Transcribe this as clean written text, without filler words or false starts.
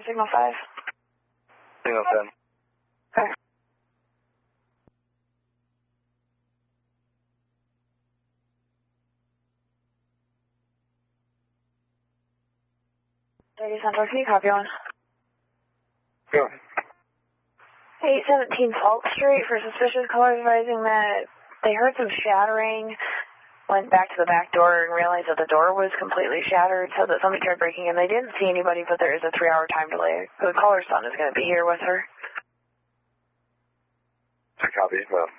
Signal 5. Signal 10. Okay. Lady Central, can you copy on? Go. 817 Salt Street for suspicious callers advising that they heard some shattering, went back to the back door and realized that the door was completely shattered, so that somebody tried breaking in. They didn't see anybody, but there is a 3-hour time delay. So the caller's son is going to be here with her. Copy. Well,